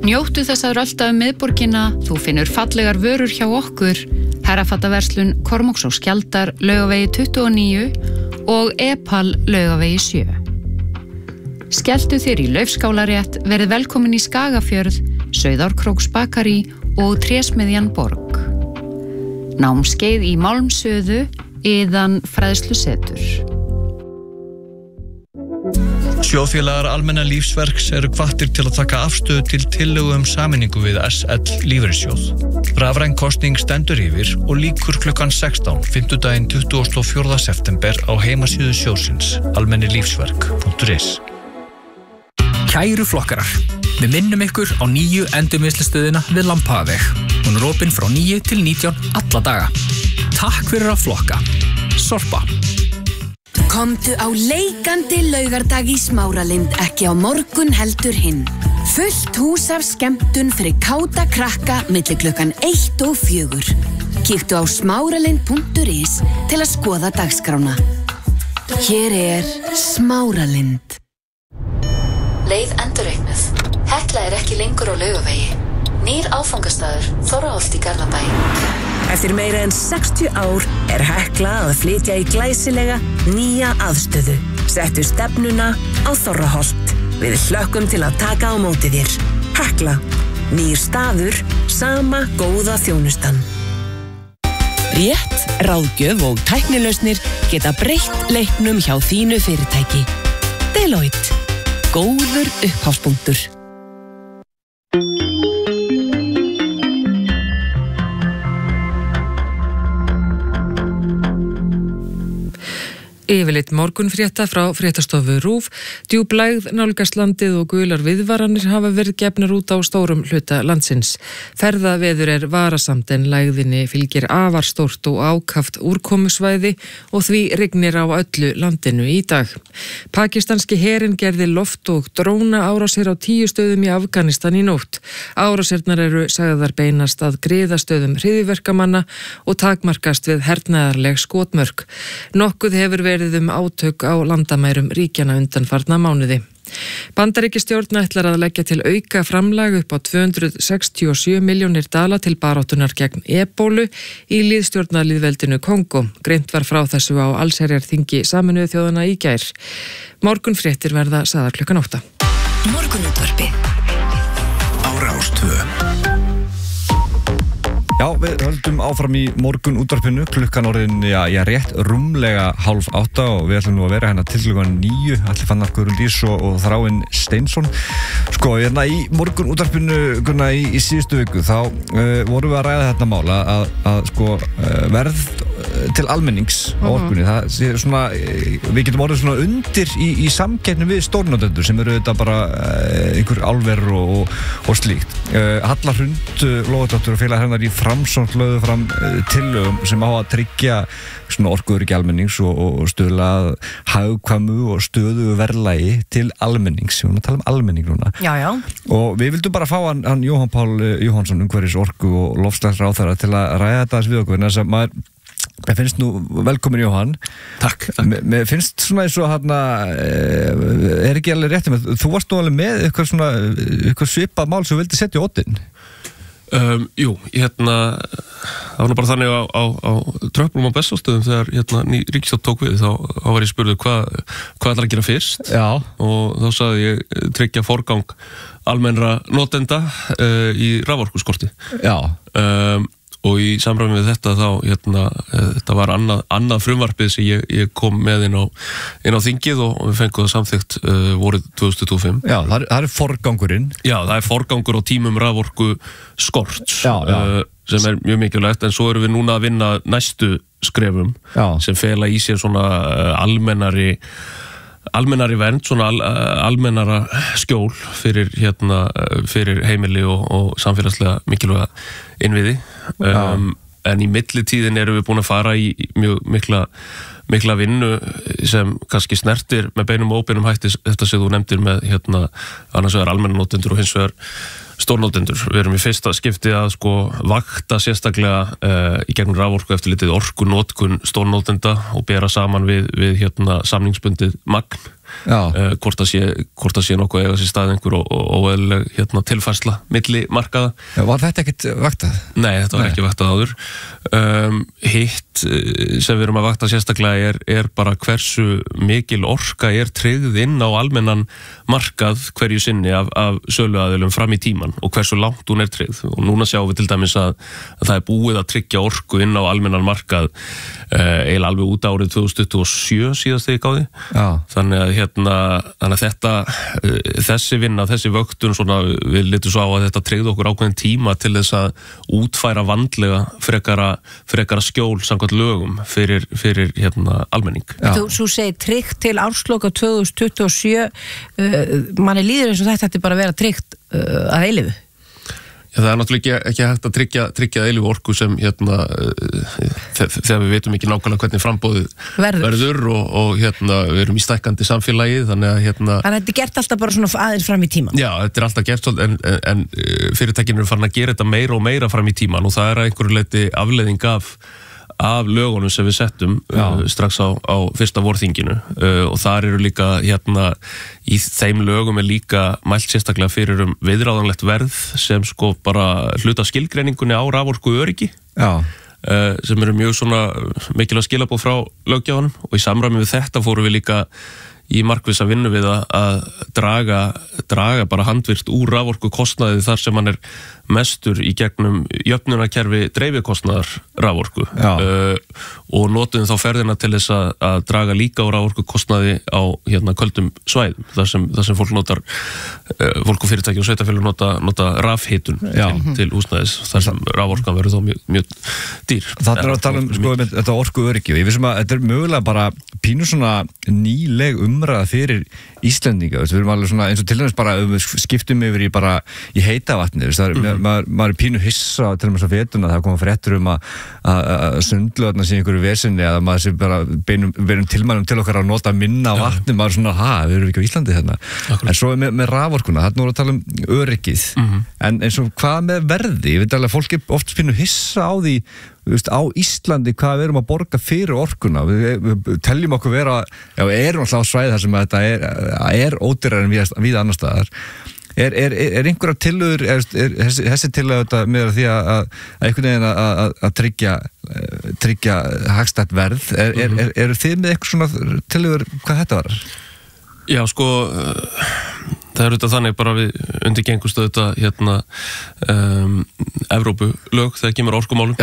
Njóttu þess að rölda miðborgina, þú finnur fallegar vörur hjá okkur, herrafattaverslun Kormáks og Skjaldar, Laugavegi 29 og Epal Laugavegi 7. Skelltu þér í Laufskálarétt, verið velkomin í Skagafjörð, Sauðárkróks bakarí og Trésmiðjan Borg. Námskeið í Málmsöðu, Iðan fræðslusetur. Sjóðfélagar Almenna lífsverks eru hvattir til að taka afstöðu til tillögu sameiningu við SL lífeyrissjóð. Rafræn kosning stendur yfir og lýkur klukkan 16, fimmtudaginn 24. september á heimasíðu sjóðsins, almennilífsverk.is. Kæru flokkarar, við minnum ykkur á nýju endurvinnslustöðina við Lambhagaveg. Hún er opin frá 9 til 19 alla daga. Takk fyrir að flokka. Sorpa. Komdu á leikandi laugardag í Smáralind, ekki á morgun heldur hinn. Fullt hús af skemmtun fyrir káta krakka milli klukkan 1 og 4. Kíktu á smáralind.is til að skoða dagskrána. Hér er Smáralind. Leið endurreiknuð. Hekla er ekki lengur á Laugavegi. Nýr áfangastaður, Þorraholt í Garðabæ. Eftir meira en 60 ár er Hekla að flytja í glæsilega nýja aðstöðu. Settu stefnuna á Þorraholt. Við hlökkum til að taka á móti þér. Hekla. Nýr staður, sama góða þjónustan. Rétt, ráðgjöf og tæknilausnir geta breytt leiknum hjá þínu fyrirtæki. Deloitte. Góður upphafspunktur. Yfirleitt morgunfrétta frá fréttastofu RÚV. Djúplægð, nálgast landið og gular viðvaranir hafa verið gefnar út á stórum hluta landsins. Ferðaveður er varasamt en lægðinni fylgir afar stórt og ákaft úrkomusvæði og því rignir á öllu landinu í dag. Pakistanski herinn gerði loft- og dróna árásir á 10 stöðum í Afganistan í nótt. Árásirnar eru sagðar beinast að griðastöðum hryðjuverkamanna og takmarkast við hernaðarleg skotmörk. Nokkuð hefur verið átök á landamærum ríkjana undanfarna mánuði. Bandaríkjastjórn ætlar að leggja til auka framlag upp á 267 milljónir dala til baráttunar gegn ebólu í lýðstjórnarlýðveldinu Kongó. Greint var frá þessu á allsherjarþingi Sameinuðu þjóðanna í gær. Morgunfréttir verða sagðar klukkan 8. Morgunútvarpi Á Rás 2. Já, við höldum áfram í morgun útvarpinu, klukkan orðin, rétt rúmlega 7:30 og við ætlum nú að vera hérna til klukkan 9, Atli Fannar Guðrúndís og Þráinn Steinsson. Sko, hérna í morgun útvarpinu, Gunnar, í síðustu viku, þá vorum við að ræða þetta mála að verð til almennings á orkunni, það sé svona, við getum orðið svona undir í samkeppni við stórnotendur sem eru þetta bara einhver álver og slíkt. Halla Hrund Lóðardóttir og félag hennar í Framsókn lögðu fram tillögum sem á að tryggja svona orkuöryggi almennings og stuðla að hagkvæmu og stöðugu verðlagi til almennings. Við erum að tala um almenning núna. Já. Og við vildum bara fá hann Jóhann Pál Jóhannsson, umhverfis orku og loftslagsráðherra til að ræða þetta við okkur, en þess að mér finnst nú, velkomin Jóhann. Takk. Mér finnst svona eins og er ekki alveg rétt með, þú varst nú alveg með eitthvað svipað mál sem þú vildi setja í oddinn. Jú, það var nú bara þannig á tröflum á Bessastöðum þegar ný ríkisstjórn tók við, þá var ég spurður hvað ætlar að gera fyrst. Já. Og þá sagði ég tryggja forgang almennra notenda í raforkuskorti. Já. Og í samræmi við þetta þá, þetta var annað frumvarpið sem ég kom með inn á þingið og við fengum það samþykkt vorið 2025. Já, það er forgangurinn. Já, það er forgangur á tímum raforku skorts, sem er mjög mikilvægt, en svo erum við núna að vinna næstu skrefum sem fela í sér svona almennari vernd, svona almennara skjól fyrir heimili og samfélagslega mikilvæga innviði. En í millitíðin erum við búin að fara í mjög mikla vinnu sem kannski snertir með beinum og óbeinum hætti þetta sem þú nefndir með annars vegar almennotendur og hins vegar stórnotendur. Við erum í fyrsta skipti að vakta sérstaklega í gegnum raforkueftirlitið orkunotkun stórnotenda og bera saman við samningsbundið magn hvort það sé nokkuð eiga sér stað einhver óeðlileg tilfærsla milli markaða. Var þetta ekkert vaktað? Nei, þetta var ekki vaktað áður. Hitt sem við erum að vakta sérstaklega er bara hversu mikil orka er tryggð inn á almennan markað hverju sinni af söluaðilum fram í tíman og hversu langt hún er tryggð. Og núna sjáum við til dæmis að það er búið að tryggja orku inn á almennan markað eiginlega alveg út árið 2027 síðast þegar ég gáði. Þannig að þetta þessi vinna, þessi vöktun svona, við litum svo á að þetta tryggði okkur ákveðin tíma til þess að útfæra vandlega frekara skjól samkvæmt lögum fyrir almenning. Þú segir tryggt til ársloka 2027 manni líður eins og þetta bara að vera tryggt að eilífu. Það er náttúrulega ekki hægt að tryggja eilífu orku sem þegar við veitum ekki nákvæmlega hvernig frambóðið verður og við erum í stækkandi samfélagi þannig að Þannig að þetta er gert alltaf bara svona aðeins fram í tíman. Já, þetta er alltaf gert en fyrirtækin eru farin að gera þetta meira og meira fram í tíman og það er að einhverju leyti afleiðing af lögunum sem við settum strax á fyrsta vorþinginu og þar eru líka í þeim lögum er líka mælt sérstaklega fyrir viðráðanlegt verð sem sko bara hluta skilgreiningunni á raforku öryggi sem eru mjög svona mikilvæg skilaboð frá löggjafanum og í samræmi við þetta fórum við líka í markvissa vinnu við að draga bara handvirkt úr raforku kostnaði þar sem hann er mestur í gegnum jöfnunarkerfi dreifikostnaðar raforku og notum þá ferðina til þess að draga líka úr raforku kostnaði á köldum svæðum þar sem fólk og fyrirtæki og sveitafélög nota rafhitun til húsnæðis þar sem raforkan verður þá mjög dýr. Það er að tala þetta orku öryggi og ég vissum að þetta er mögulega bara pínu svona nýleg umræða fyrir Íslendinga, við erum alveg svona eins og til dæmis bara skiptum yfir í heita vatni, maður er pínu hissa til dæmis að vetuna, það koma fréttur að sundlöðna sé einhverju vesinni að maður sé bara beinum tilmælum til okkar að nota minna vatni, maður er svona, við erum ekki á Íslandi þarna. En svo með raforkuna, þarna voru að tala öryggið, en eins og hvað með verði, ég veit alveg að fólk er oft pínu hissa á því á Íslandi hvað við erum að borga fyrir orkuna við teljum okkur vera við erum alltaf á svæði þar sem þetta er ódýrara en víða annar staðar er einhverjar tillögur þessi tillögur með því að einhvern veginn að tryggja hagstætt verð eru þið með eitthvað svona tillögur hvað þetta var? Já, sko það er auðvitað þannig bara við undirgengust auðvitað Evrópulög þegar kemur orkumálum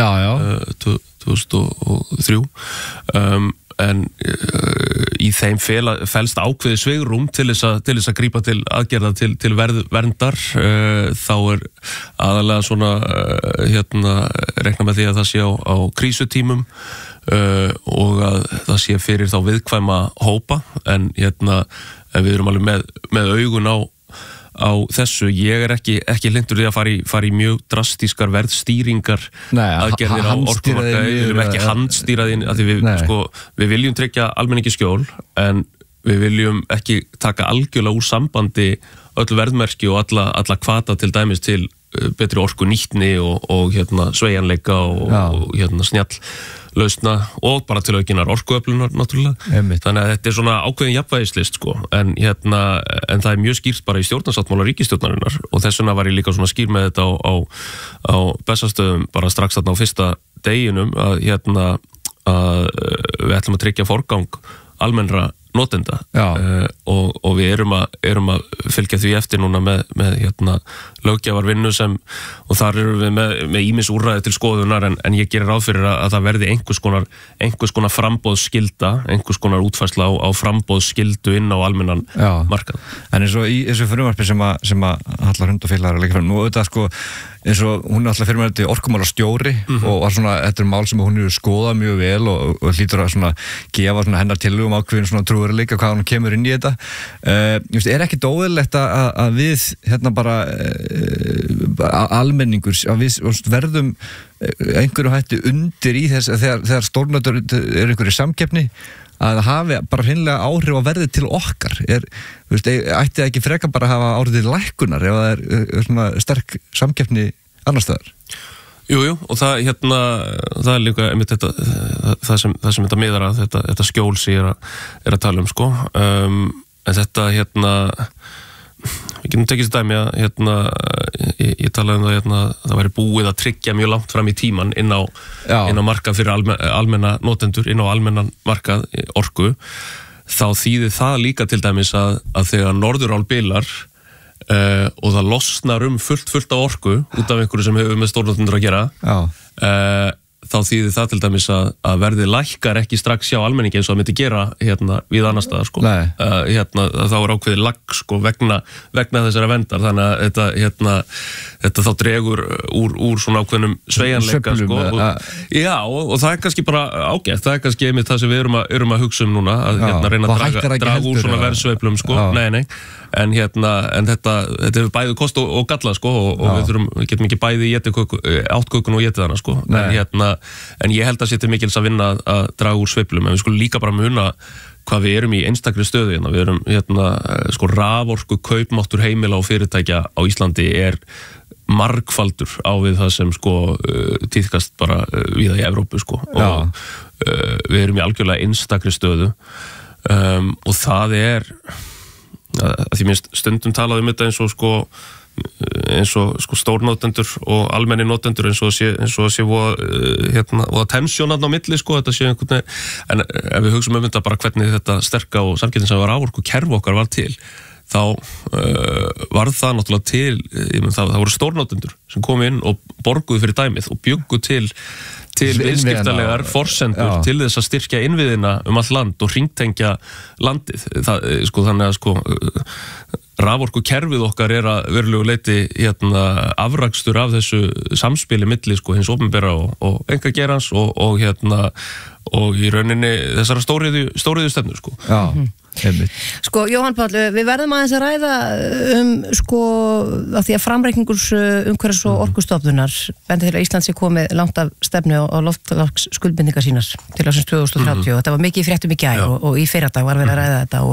2003 en í þeim felst ákveðið svigrúm til þess að grípa til aðgerða til verndar þá er aðalega svona rekna með því að það sé á krísutímum og að það sé fyrir þá viðkvæma hópa en við erum alveg með augun á þessu. Ég er ekki hlynntur því að fara í mjög drastískar verðstýringar aðgerðir á orkumarkaði. Við viljum ekki handstýra því að við viljum tryggja almenningi skjól en við viljum ekki taka algjörlega úr sambandi öll verðmerki og alla hvata til dæmis til betri orku nýtni og sveigjanleika og snjall lausna og bara til aukinnar orkuöflunar náttúrulega. Þannig að þetta er svona ákveðin jafnvægislist en það er mjög skýrt bara í stjórnarsáttmála ríkisstjórnarinnar og þess vegna var ég líka svona skýr með þetta á Bessastöðum bara strax þarna á fyrsta deginum að við ætlum að tryggja forgang almennra notenda og við erum að fylgja því eftir núna með löggjafarvinnu og þar erum við með ýmis úrræði til skoðunar en ég gerir ráð fyrir að það verði einhvers konar framboðsskylda, einhvers konar útfærsla á framboðsskyldu inn á almennan markað. En eins og í þessu frumvarpi sem að Halla Hrund og félagar að leggja fram, nú auðvitað eins og hún er alltaf fyrir með þetta orkumálastjóri og var svona, þetta er mál sem hún hefur skoðað mjög vel og hlýtur að svona gefa svona hennar tillögum ákveðin svona trúveruleika hvað hún kemur inn í þetta. Er ekki óeðlilegt að við bara almenningur, að við verðum einhverju hætti undir í þess að þegar stórnotendur eru einhverju samkeppni að það hafi bara hreinlega áhrif á verðið til okkar ætti ekki frekar bara að hafa áhrif til lækkunar ef það er svona sterk samkeppni annar staðar. Jú, og það er líka einmitt það sem þetta miðar að þetta skjól sem ég er að tala þetta við getum tekið þessi dæmi að ég talaði það væri búið að tryggja mjög langt fram í tíman inn á markað fyrir almenna notendur, inn á almennan markað orku, þá þýðir það líka til dæmis að þegar Norðurál bilar og það losnar fullt af orku út af einhverju sem hefur með stórnotendur að gera, þá þýðir það til dæmis að verðið lækkar ekki strax hjá almenningi eins og það myndi gera við annar staðar sko. Þá ákveðið lagg sko, vegna þessara verndar, þannig að þetta þá dregur úr svona ákveðnum sveigjanleika sko, og það kannski bara ágætt, það kannski einmitt það sem við erum að hugsa núna, að reyna að draga úr svona verðsveiflum sko. Nei. En þetta hefur bæði kost og galla sko, og við getum ekki bæði átkökun og getið hana sko. En ég held að setja mikils að vinna að draga úr sveiflum, en við skulum líka bara muna hvað við erum í einstakri stöðu við erum sko raforku kaupmáttur heimila og fyrirtækja á Íslandi er margfaldur á við það sem sko tíðkast bara víða í Evrópu sko, og við erum í algjörlega einstakri stöðu, og það er að því minnst stundum talað þetta eins og stórnotendur og almenni notendur eins og sé voða tensjón á milli sko, þetta sé einhvern veginn, en ef við hugsum þetta bara hvernig þetta sterka og samkeppnisama raforku kerfi okkar var til, þá varð það náttúrulega til, það voru stórnotendur sem kom inn og borguðu fyrir dæmið og bjuggu til viðskiptalegar forsendur til þess að styrkja innviðina all land og hringtengja landið. Þannig að raforkukerfið okkar er að verulegu leyti afrakstur af þessu samspili milli hins opinbera og einkageirans og í rauninni þessara stóriðu stefnu sko. Sko, Jóhann Páll, við verðum aðeins að ræða af því að framreikningur umhverfis og orkustofnunar bendi til að Ísland sé komið langt af stefnu á loftslagsskuldbindingar sínar til ársins 2030 og þetta var mikið í fréttum í gær og í fyrradag var verið að ræða þetta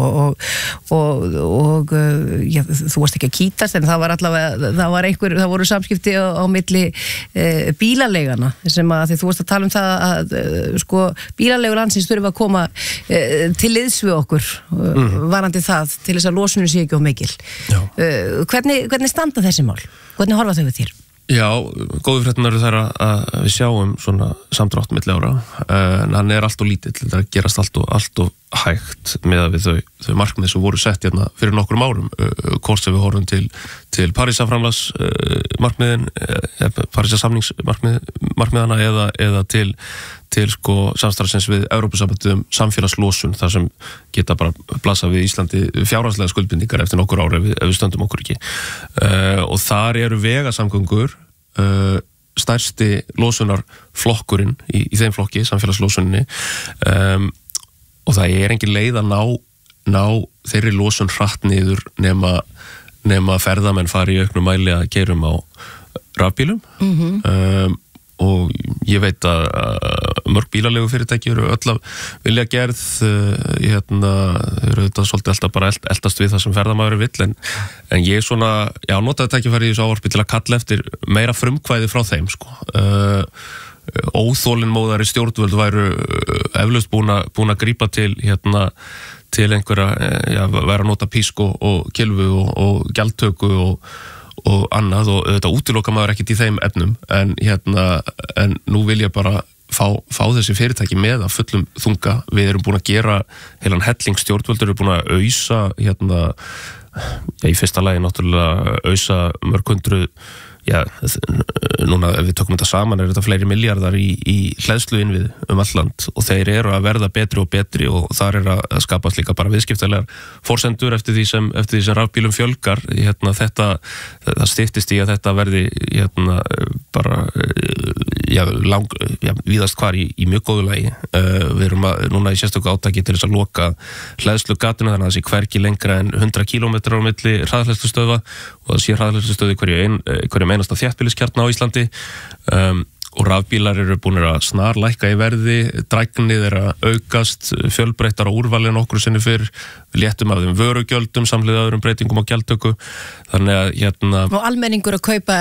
og þú varst ekki að kýtast, en það voru samskipti á milli bílaleigana sem að því þú varst að tala það að bílaleigur landsins þurfa að koma til liðs við okkur varandi það til þess að losunin sé ekki of mikil. Hvernig standa þessi mál? Hvernig horfa þau við þér? Já, góðu fréttunar eru þær að við sjáum svona samdrátt milli ára, en hann er allt of lítill, þetta gerast allt of hægt með að við þau markmið sem voru sett fyrir nokkrum árum, hvort sem við horfum til Parísarframlags markmiðin, Parísarsamningsmarkmiðana eða til samstarfsins við Evrópusambandið samfélagslosun, þar sem geta bara blasað við Íslandi fjárhagslega skuldbindingar eftir nokkur ára ef við stöndum okkur ekki. Og þar eru vegasamgöngur stærsti losunarflokkurinn í þeim flokki, samfélagslosuninni, og það er engin leið að ná þeirri losun hratt niður nema ferðamenn fari í auknum mæli að keyrum á rafbílum. Og ég veit að mörg bílalegu fyrirtæki eru öll af vilja gerð, eru þetta svolítið alltaf bara eldast við það sem ferðamaður vill, en ég notaði tækifæri í þessu ávarpi til að kalla eftir meira frumkvæði frá þeim sko. Óþolinmóðari stjórnvöld væru eflaust búin að grípa til einhverja, væri að nota písk og kylfu og gjaldtöku og annað, og þetta útiloka maður ekkert í þeim efnum, en nú vil ég bara fá þessi fyrirtæki með að fullum þunga. Við erum búin að gera heilan helling, stjórnvöldur eru búin að ausa í fyrsta lagi náttúrulega ausa mörg hundruð, núna ef við tökum þetta saman er þetta fleiri miljardar í hleðsluinnvið all land, og þeir eru að verða betri og betri, og þar er að skapast líka bara viðskiptalegar forsendur eftir því sem rafbílum fjölgar. Það styttist í að þetta verði bara víðast hvar í mjög góðu lagi. Við erum núna í sérstöku átaki til þess að loka hleðslugatuna, þannig að það sé hvergi lengra en 100 kílómetrar á milli hraðhleðslustöðva, og það sé hraðhleðslustöð í hverjum einasta þéttbýliskjarna á Íslandi, og rafbílar eru búinir að snarlækka í verði, drægnið er að aukast, fjölbreyttar á úrvalin okkur sinni fyrr, við léttum af þeim vörugjöldum samhliða öðrum breytingum á gjaldtöku, þannig að og almenningur að kaupa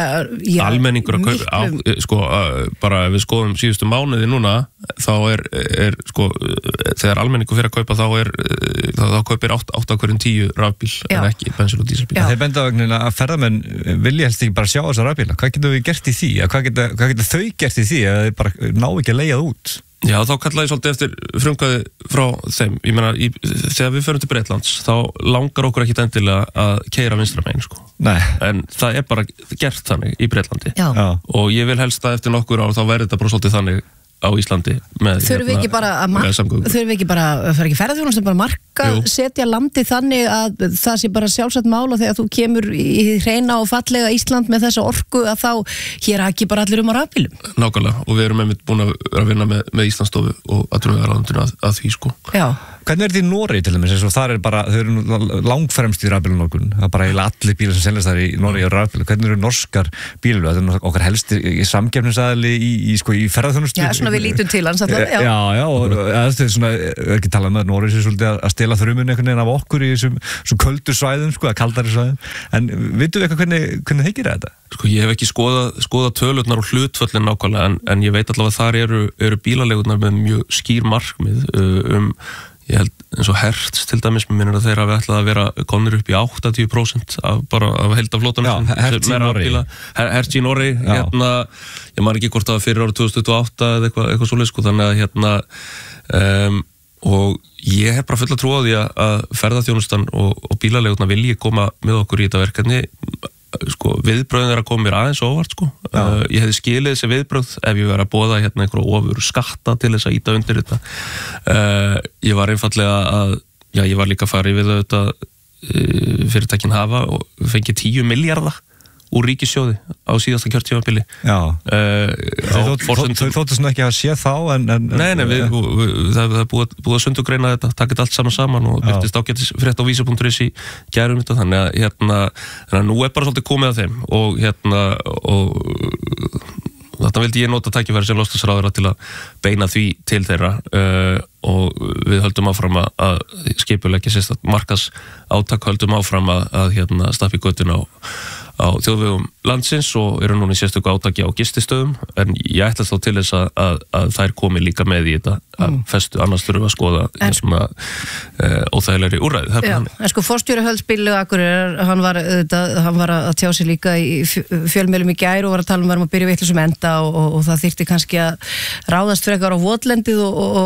bara ef við skoðum síðustu mánuði núna, þá er sko, þegar almenningur fyrir að kaupa þá kaupir 8 hverjum 10 rafbíl en ekki bensín- og dísilbíl. Þeir benda á að ferðamenn vilja helst ekki bara sjá þessa rafbíla. Hvað getum við gert í því? Hvað geta þau gert í því að þeir bara ná ekki að leiða út? Já, þá kallaði ég svolítið eftir frumkvæði frá þeim. Ég meina, þegar við förum til Bretlands, þá langar okkur ekkit endilega að keyra vinstra megin, sko. Nei. En það er bara gert þannig í Bretlandi. Já. Og ég vil helst að eftir nokkur ár þá verði þetta bara svolítið þannig á Íslandi með þurfum við ekki bara að fara ekki ferðarþjónustu bara marka setja landi þannig að það sé bara sjálfsagt mál og þegar þú kemur í hreina og fallega Ísland með þessa orku að þá hér ekki bara allir á rafbílum. Nákvæmlega, og við erum einmitt búin að vinna með Íslandsstofu og atvinnuvegaráðuneytinu að því, sko. Já. Hvernig er þetta í Noregi til dæmis? Þar er bara, þau eru langfremst í rafbílunokun. Það er bara allir bílar sem seljast þar í Noregi og rafbílu. Hvernig eru norskar bílur? Það er okkar helst í samkeppnisaðili í ferðarþjónustu. Já, svona við lítum til hans alltaf. Já, og það er svona, ekki talað með Noregi sem svolítið að stela þrumun einhvern veginn af okkur í þessum köldu svæðum, sko, að kaldari svæðum. En vitum við eitthvað hvernig þeir gera þetta? Sko, ég hef ekki skoðað tölurnar og hlutföllin nákvæmlega, en ég veit allavega að þar eru bílaleigurnar með mjög skýr markmið ég held eins og Hertz til dæmis, mér minnir að þeir hafi ætlað að vera komnir upp í 80% af heildarflótanum. Já, Hertz í Noregi. Hertz í Noregi, ég man ekki hvort það var fyrir árið 2028 eða eitthvað svoleið, sko, þannig að og ég hef bara fulla trú á því að ferðarþjónustan og bílaleigurnar vilji koma með okkur í þetta verkefni. Sko, viðbröðin að koma mér aðeins óvart, sko. Ég hefði skilið þessi viðbröð ef ég verið að boða einhverju ofur skatta til þess að íta undir þetta. Ég var einfallega ég var líka að fara yfir þetta fyrirtækin hafa og fengið 10 milljarða úr ríkissjóði á síðasta kjörtímabili. Já. Þau þóttu svona ekki að sé þá Nei, það er búið að sundugreina þetta, taka þetta allt saman og byrtist ágætis frétt á vísa.is í gærum þetta, þannig að nú er bara svolítið komið að þeim og þetta vildi ég nota tækifæri sem loftslagsráðherra til að beina því til þeirra og við höldum áfram að skipuleggja sérstakt markas átak, höldum áfram að stappa í göttin á þjóðvegum landsins og eru núna í sérstöku átaki á gististöðum, en ég ætla þá til þess að þær komi líka með í þetta að festu, annars þurfum við að skoða óþægilegri úrræði. En sko, forstjóri Höldsbílu Akureyrar, hann var að tjá sig líka í fjölmiðlum í gær og var að tala um að byrja vitlausum enda og það þyrfti kannski að ráðast frekar á votlendið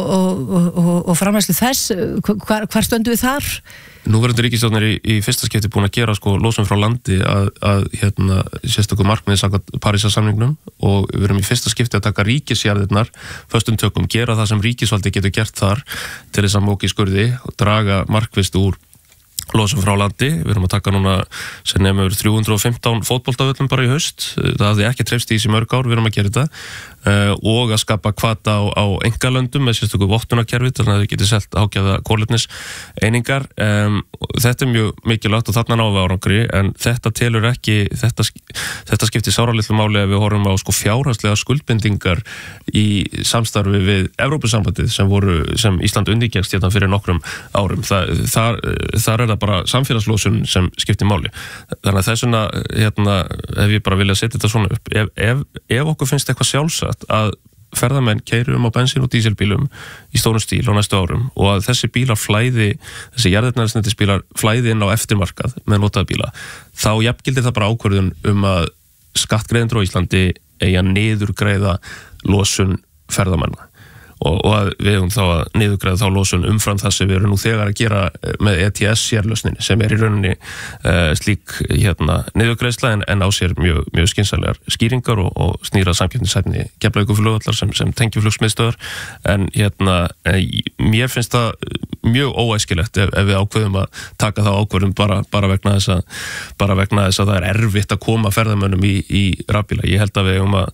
og framræslu þess. Hvar stöndum við þar? Núverandi ríkisstjórn í fyrsta skipti búin að gera sko losun frá landi að sérstöku markmiði samkvæmt Parísarsamningnum og við erum í fyrsta skipti að taka ríkisjarðirnar föstum tökum, gera það sem ríkisvaldi getur gert þar til þess að móka í skurði og draga markvisst úr losun frá landi. Við erum að taka núna sem nefnir 315 fótboltavöllum bara í haust. Það hafði ekki trefst í þessi mörg ár, við erum að gera þetta og að skapa hvata á engalöndum með sérstöku vottunarkerfi þannig að þau geti selt ágæða kolefnis einingar. Þetta er mjög mikilvægt og þarna náum við árangri, en þetta telur ekki, þetta skiptir sáralitlu máli ef við horfum á sko fjárhagslega skuldbindingar í samstarfi við Evrópusambandið sem Ísland undirgekkst hérna fyrir nokkrum árum. Þar er það bara samfélagslosun sem skiptir máli. Þannig að þess vegna hef ég bara viljað setja þetta svona upp. Ef okkur finnst eitthvað sjálfsagt að ferðamenn keyri á bensín- og dísilbílum í stórum stíl á næstu árum og að þessi jarðefnaeldsneytisbílar flæði inn á eftirmarkað með notaða bíla, þá jafngildir það bara ákvörðun að skattgreiðendur á Íslandi eigi að niðurgreiða losun ferðamanna og að við höfum þá að niðurgreiða þá losun umfram það sem við erum nú þegar að gera með ETS-sérlausninni sem í rauninni slík niðurgreiðsla en á sér mjög skynsamlegar skýringar og snýra samkeppnishæfni Keflavíkurflugvallar sem tengjuflugsmiðstöðvar, en mér finnst það mjög óæskilegt ef við ákveðum að taka þá ákvörðum bara vegna þess að það er erfitt að koma ferðamönnum í rafbíla. Ég held að við höfum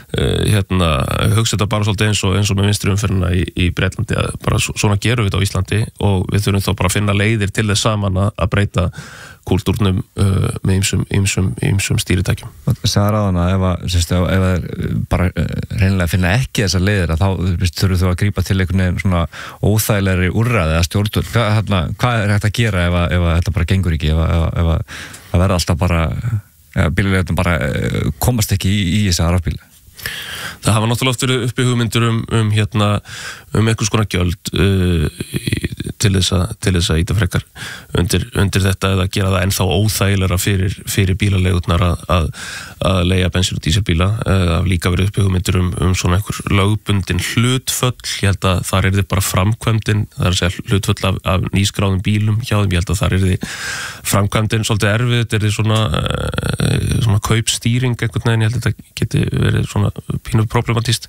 að hugsa þetta bara svolítið eins og með vinstri umferðina í Bretlandi, að bara svona gerum við þetta á Íslandi og við þurfum þá bara að finna leiðir til þess saman að breyta kúltúrnum með ýmsum stýritækjum. Sagði ráðana ef það bara reynilega finna ekki þessar leiðir þá þurfum þú að grípa til einhvern veginn svona óþægilegri úrræði eða stjórnvöld. Hvað hægt að gera ef þetta bara gengur ekki, ef það verða alltaf bara bílulegum bara komast ekki í þessa rafbíla? Það hafa náttúrulega oft verið uppi hugmyndur einhvers konar gjöld til þess að íta frekar undir þetta eða gera það ennþá óþægilegra fyrir bílaleigurnar að leigja bensín- og dísilbíla. Það hafa líka verið uppi hugmyndur svona einhver lögbundin hlutföll. Ég held að þar er þið bara framkvæmdin, það er að segja hlutföll af nýskráðum bílum hjá þeim. Ég held að þar er þið framkvæmdin svolítið erfið, þetta er þið svona kaupstýring einhvern veginn. Ég held að þetta geti verið svona pínu problematíst.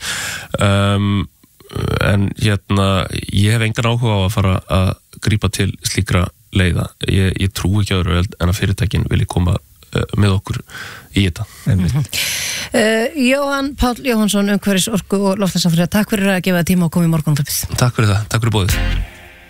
En ég hef engan áhuga á að fara að grípa til slíkra leiða. Ég trúi ekki öðru en að fyrirtækin vilji koma með okkur í þetta. Jóhann Páll Jóhannsson, umhverfis-, orku- og loftslagsráðherra, takk fyrir að gefa tíma og koma í morgunútvarpið. Takk fyrir það, takk fyrir boðið.